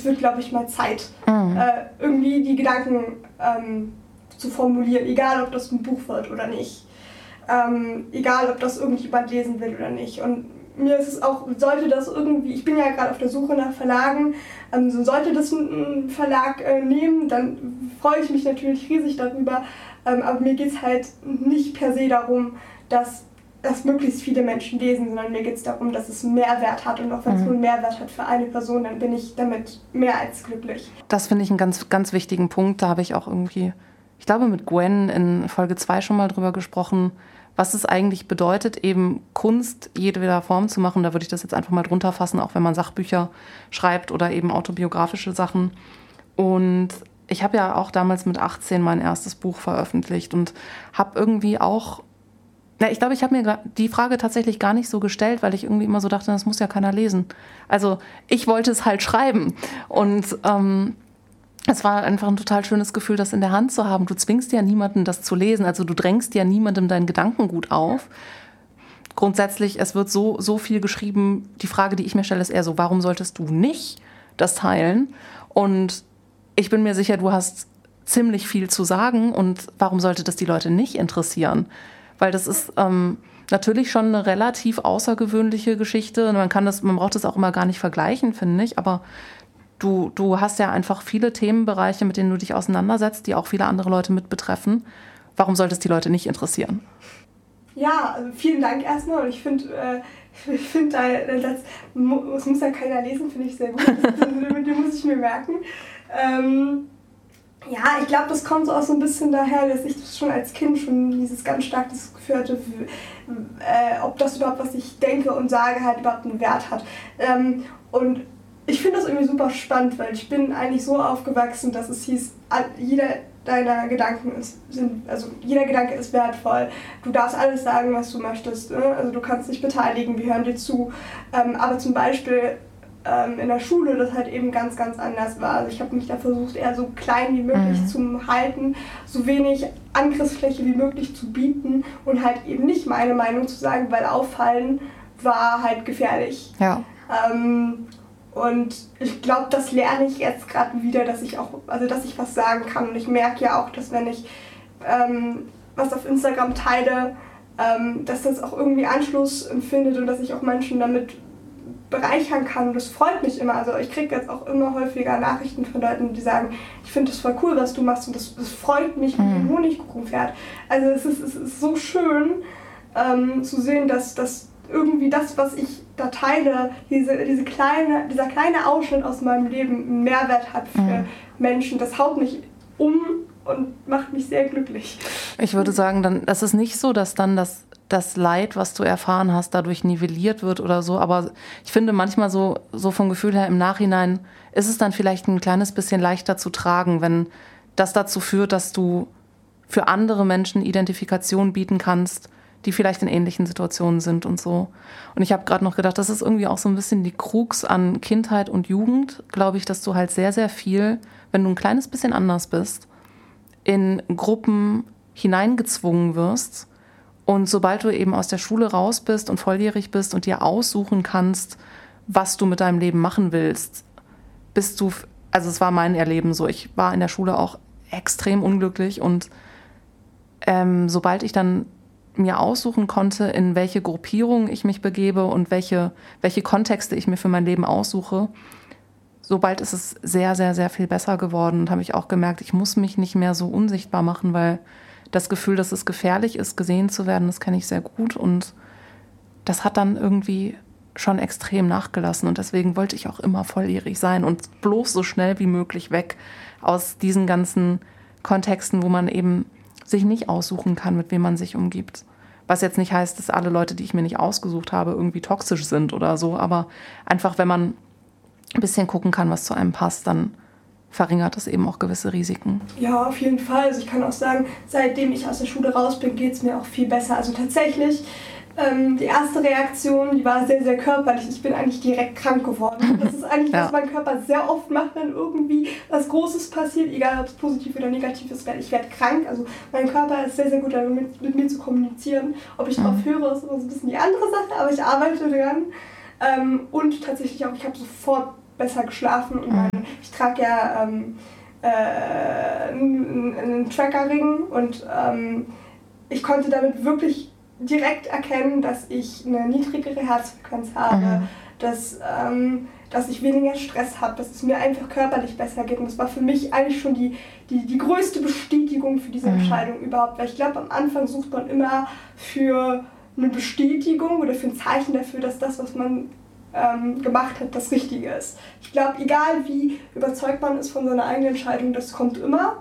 es wird, glaube ich, mal Zeit, irgendwie die Gedanken zu formulieren, egal ob das ein Buch wird oder nicht. Egal ob das irgendjemand lesen will oder nicht. Und mir ist es auch, sollte das irgendwie, ich bin ja gerade auf der Suche nach Verlagen, sollte das ein Verlag nehmen, dann freue ich mich natürlich riesig darüber, aber mir geht es halt nicht per se darum, dass möglichst viele Menschen lesen, sondern mir geht es darum, dass es einen Mehrwert hat, und auch wenn es nur einen Mehrwert hat für eine Person, dann bin ich damit mehr als glücklich. Das finde ich einen ganz, ganz wichtigen Punkt, da habe ich auch irgendwie, ich glaube mit Gwen in Folge 2 schon mal drüber gesprochen, was es eigentlich bedeutet, eben Kunst jeder Form zu machen. Da würde ich das jetzt einfach mal drunter fassen, auch wenn man Sachbücher schreibt oder eben autobiografische Sachen. Und ich habe ja auch damals mit 18 mein erstes Buch veröffentlicht und habe irgendwie auch, ich glaube, ich habe mir die Frage tatsächlich gar nicht so gestellt, weil ich irgendwie immer so dachte, das muss ja keiner lesen. Also ich wollte es halt schreiben, und es war einfach ein total schönes Gefühl, das in der Hand zu haben. Du zwingst ja niemanden, das zu lesen. Also du drängst ja niemandem dein Gedankengut auf. Grundsätzlich, es wird so viel geschrieben. Die Frage, die ich mir stelle, ist eher so, warum solltest du nicht das teilen? Und ich bin mir sicher, du hast ziemlich viel zu sagen. Und warum sollte das die Leute nicht interessieren? Weil das ist natürlich schon eine relativ außergewöhnliche Geschichte. Man braucht das auch immer gar nicht vergleichen, finde ich. Aber Du hast ja einfach viele Themenbereiche, mit denen du dich auseinandersetzt, die auch viele andere Leute mit betreffen. Warum sollte es die Leute nicht interessieren? Ja, also vielen Dank erstmal. Und ich finde, das muss ja keiner lesen, finde ich sehr gut. Den muss ich mir merken. Ja, ich glaube, das kommt auch so ein bisschen daher, dass ich das schon als Kind schon dieses ganz stark das Gefühl hatte, ob das überhaupt, was ich denke und sage, halt überhaupt einen Wert hat. Und ich finde das irgendwie super spannend, weil ich bin eigentlich so aufgewachsen, dass es hieß, jeder deiner Gedanken jeder Gedanke ist wertvoll. Du darfst alles sagen, was du möchtest. Ne? Also du kannst dich beteiligen, wir hören dir zu. Aber zum Beispiel in der Schule das halt eben ganz, ganz anders war. Also ich habe mich da versucht, eher so klein wie möglich zu halten, so wenig Angriffsfläche wie möglich zu bieten und halt eben nicht meine Meinung zu sagen, weil auffallen war halt gefährlich. Ja. Und ich glaube, das lerne ich jetzt gerade wieder, dass ich was sagen kann. Und ich merke ja auch, dass wenn ich was auf Instagram teile, dass das auch irgendwie Anschluss findet und dass ich auch Menschen damit bereichern kann. Und das freut mich immer. Also ich kriege jetzt auch immer häufiger Nachrichten von Leuten, die sagen, ich finde das voll cool, was du machst, und das freut mich wie ein Honigkuchenpferd. Also es ist so schön zu sehen, dass irgendwie das, was ich da teile, dieser kleine Ausschnitt aus meinem Leben einen Mehrwert hat für Menschen. Das haut mich um und macht mich sehr glücklich. Ich würde sagen, dann, das ist nicht so, dass dann das Leid, was du erfahren hast, dadurch nivelliert wird oder so. Aber ich finde manchmal so vom Gefühl her im Nachhinein ist es dann vielleicht ein kleines bisschen leichter zu tragen, wenn das dazu führt, dass du für andere Menschen Identifikation bieten kannst, die vielleicht in ähnlichen Situationen sind und so. Und ich habe gerade noch gedacht, das ist irgendwie auch so ein bisschen die Krux an Kindheit und Jugend, glaube ich, dass du halt sehr, sehr viel, wenn du ein kleines bisschen anders bist, in Gruppen hineingezwungen wirst. Und sobald du eben aus der Schule raus bist und volljährig bist und dir aussuchen kannst, was du mit deinem Leben machen willst, also es war mein Erleben so, ich war in der Schule auch extrem unglücklich, und sobald ich dann mir aussuchen konnte, in welche Gruppierung ich mich begebe und welche Kontexte ich mir für mein Leben aussuche, sobald ist es sehr, sehr, sehr viel besser geworden, und habe ich auch gemerkt, ich muss mich nicht mehr so unsichtbar machen, weil das Gefühl, dass es gefährlich ist, gesehen zu werden, das kenne ich sehr gut, und das hat dann irgendwie schon extrem nachgelassen, und deswegen wollte ich auch immer volljährig sein und bloß so schnell wie möglich weg aus diesen ganzen Kontexten, wo man eben sich nicht aussuchen kann, mit wem man sich umgibt. Was jetzt nicht heißt, dass alle Leute, die ich mir nicht ausgesucht habe, irgendwie toxisch sind oder so, aber einfach, wenn man ein bisschen gucken kann, was zu einem passt, dann verringert das eben auch gewisse Risiken. Ja, auf jeden Fall. Also ich kann auch sagen, seitdem ich aus der Schule raus bin, geht es mir auch viel besser. Also tatsächlich, die erste Reaktion, die war sehr, sehr körperlich. Ich bin eigentlich direkt krank geworden. Das ist eigentlich, was mein Körper sehr oft macht, wenn irgendwie was Großes passiert, egal ob es positiv oder negativ ist, ich werde krank. Also mein Körper ist sehr, sehr gut darin, mit mir zu kommunizieren. Ob ich drauf höre, ist immer so ein bisschen die andere Sache, aber ich arbeite dran. Und tatsächlich auch, ich habe sofort besser geschlafen. Und ich trage ja einen Trackerring und ich konnte damit wirklich direkt erkennen, dass ich eine niedrigere Herzfrequenz habe, dass ich weniger Stress habe, dass es mir einfach körperlich besser geht. Und das war für mich eigentlich schon die größte Bestätigung für diese Entscheidung überhaupt. Weil ich glaube, am Anfang sucht man immer für eine Bestätigung oder für ein Zeichen dafür, dass das, was man gemacht hat, das Richtige ist. Ich glaube, egal wie überzeugt man ist von seiner eigenen Entscheidung, das kommt immer.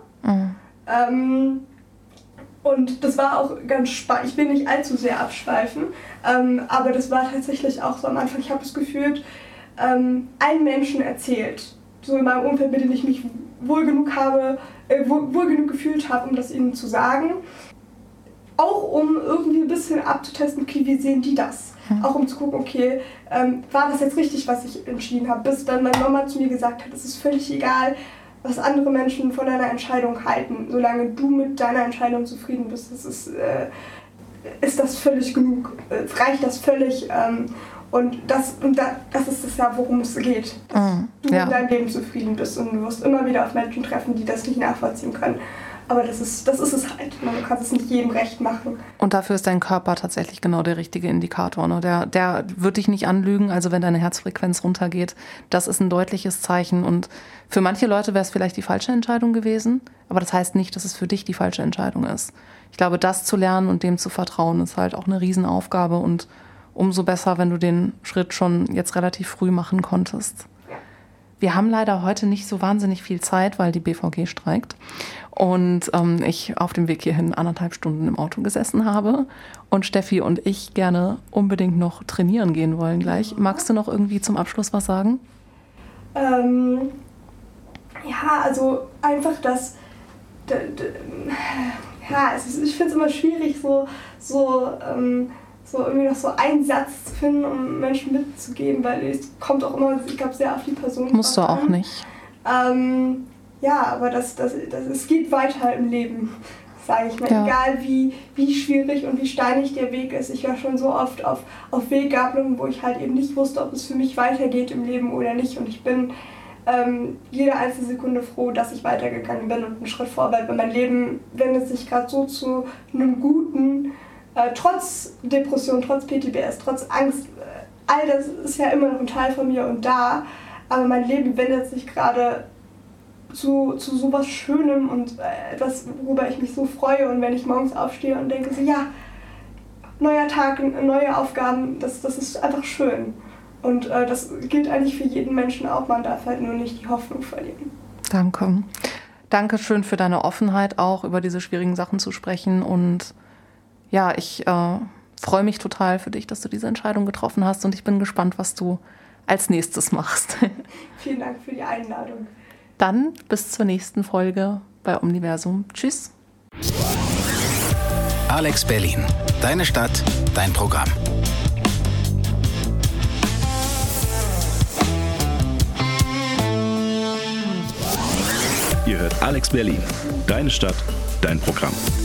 Und das war auch ganz spannend. Ich will nicht allzu sehr abschweifen, aber das war tatsächlich auch so am Anfang. Ich habe das Gefühl, allen Menschen erzählt, so in meinem Umfeld, mit dem ich mich wohl genug gefühlt habe, um das ihnen zu sagen. Auch um irgendwie ein bisschen abzutesten, okay, wie sehen die das? Auch um zu gucken, okay, war das jetzt richtig, was ich entschieden habe? Bis dann meine Mama zu mir gesagt hat, es ist völlig egal, was andere Menschen von deiner Entscheidung halten. Solange du mit deiner Entscheidung zufrieden bist, ist das völlig genug, reicht das völlig. Und das ist es ja, worum es geht. Dass du in deinem Leben zufrieden bist und du wirst immer wieder auf Menschen treffen, die das nicht nachvollziehen können. Aber das ist es halt. Du kannst es nicht jedem recht machen. Und dafür ist dein Körper tatsächlich genau der richtige Indikator. Ne? Der wird dich nicht anlügen. Also wenn deine Herzfrequenz runtergeht, das ist ein deutliches Zeichen. Und für manche Leute wäre es vielleicht die falsche Entscheidung gewesen. Aber das heißt nicht, dass es für dich die falsche Entscheidung ist. Ich glaube, das zu lernen und dem zu vertrauen, ist halt auch eine Riesenaufgabe. Und umso besser, wenn du den Schritt schon jetzt relativ früh machen konntest. Wir haben leider heute nicht so wahnsinnig viel Zeit, weil die BVG streikt. Und ich auf dem Weg hierhin 1,5 Stunden im Auto gesessen habe. Und Steffi und ich gerne unbedingt noch trainieren gehen wollen gleich. Magst du noch irgendwie zum Abschluss was sagen? Ja, also einfach das... ich finde es immer schwierig, so irgendwie noch so einen Satz zu finden, um Menschen mitzugeben, weil es kommt auch immer, ich glaube, sehr auf die Person. Musst du auch nicht. Ja, aber es geht weiter im Leben, sage ich mal. Ja. Egal wie schwierig und wie steinig der Weg ist. Ich war schon so oft auf Weggabelungen, wo ich halt eben nicht wusste, ob es für mich weitergeht im Leben oder nicht. Und ich bin jede einzelne Sekunde froh, dass ich weitergegangen bin und einen Schritt vorwärts. Weil mein Leben wendet sich gerade so zu einem guten, trotz Depression, trotz PTBS, trotz Angst, all das ist ja immer noch ein Teil von mir und da, aber mein Leben wendet sich gerade zu sowas Schönem und etwas, worüber ich mich so freue. Und wenn ich morgens aufstehe und denke so, ja, neuer Tag, neue Aufgaben, das ist einfach schön. Und das gilt eigentlich für jeden Menschen auch, man darf halt nur nicht die Hoffnung verlieren. Danke. Danke schön für deine Offenheit auch, über diese schwierigen Sachen zu sprechen. Und ja, ich freue mich total für dich, dass du diese Entscheidung getroffen hast und ich bin gespannt, was du als nächstes machst. Vielen Dank für die Einladung. Dann bis zur nächsten Folge bei Omniversum. Tschüss. Alex Berlin. Deine Stadt, dein Programm. Ihr hört Alex Berlin. Deine Stadt, dein Programm.